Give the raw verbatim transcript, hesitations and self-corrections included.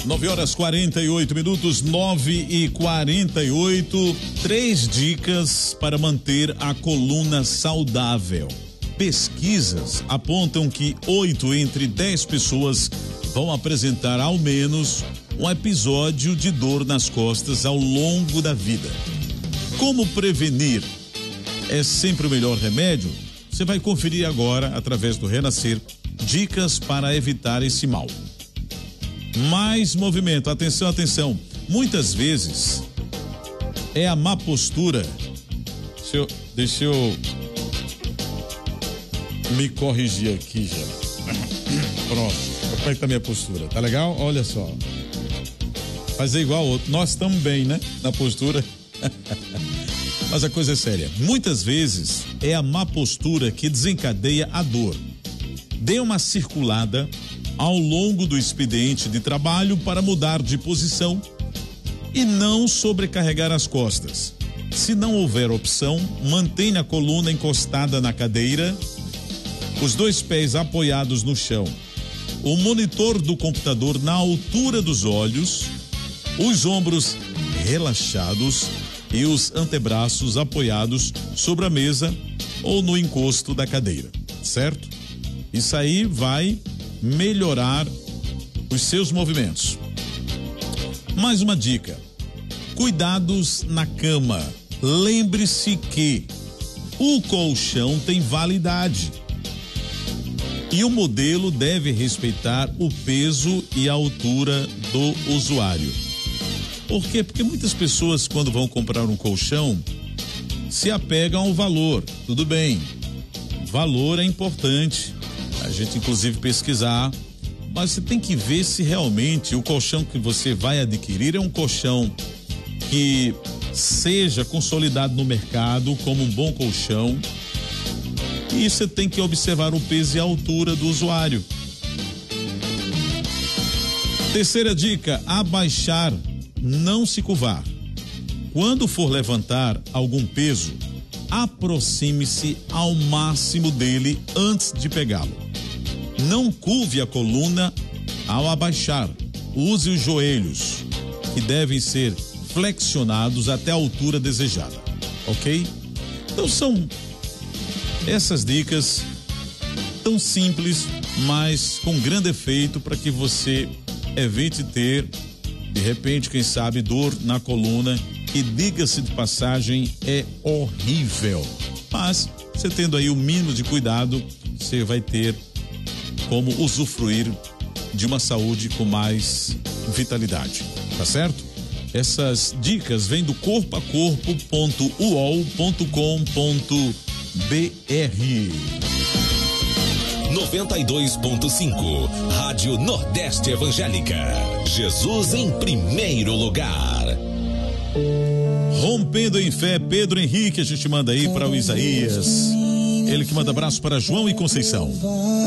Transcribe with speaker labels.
Speaker 1: nove horas quarenta e oito minutos, nove e quarenta e oito. Três dicas para manter a coluna saudável. Pesquisas apontam que oito entre dez pessoas vão apresentar ao menos um episódio de dor nas costas ao longo da vida. Como prevenir? É sempre o melhor remédio? Você vai conferir agora, através do Renascer, dicas para evitar esse mal. Mais movimento, atenção, atenção. Muitas vezes é a má postura. Deixa eu, deixa eu me corrigir aqui já. Pronto, como é que tá minha postura? Tá legal? Olha só. Fazer igual ao outro. Nós estamos bem, né? Na postura. Mas a coisa é séria. Muitas vezes é a má postura que desencadeia a dor. Dê uma circulada ao longo do expediente de trabalho para mudar de posição e não sobrecarregar as costas. Se não houver opção, mantenha a coluna encostada na cadeira, os dois pés apoiados no chão, o monitor do computador na altura dos olhos, os ombros relaxados e os antebraços apoiados sobre a mesa ou no encosto da cadeira, certo? Isso aí vai melhorar os seus movimentos. Mais uma dica: cuidados na cama. Lembre-se que o colchão tem validade e o modelo deve respeitar o peso e a altura do usuário. Por quê? Porque muitas pessoas, quando vão comprar um colchão, se apegam ao valor. Tudo bem, valor é importante, a gente inclusive pesquisar, mas você tem que ver se realmente o colchão que você vai adquirir é um colchão que seja consolidado no mercado como um bom colchão. E você tem que observar o peso e a altura do usuário. Terceira dica: abaixar, não se curvar. Quando for levantar algum peso, aproxime-se ao máximo dele antes de pegá-lo. Não curve a coluna ao abaixar. Use os joelhos, que devem ser flexionados até a altura desejada, ok? Então são essas dicas tão simples, mas com grande efeito para que você evite ter, de repente, quem sabe, dor na coluna, que, diga-se de passagem, é horrível. Mas você tendo aí o mínimo de cuidado, você vai ter como usufruir de uma saúde com mais vitalidade, tá certo? Essas dicas vêm do corpo a corpo ponto u o l ponto com ponto b r.
Speaker 2: noventa e dois ponto cinco Rádio Nordeste Evangélica. Jesus em primeiro lugar.
Speaker 1: Rompendo em fé, Pedro Henrique, a gente manda aí para o Isaías. Ele que manda abraço para João e Conceição.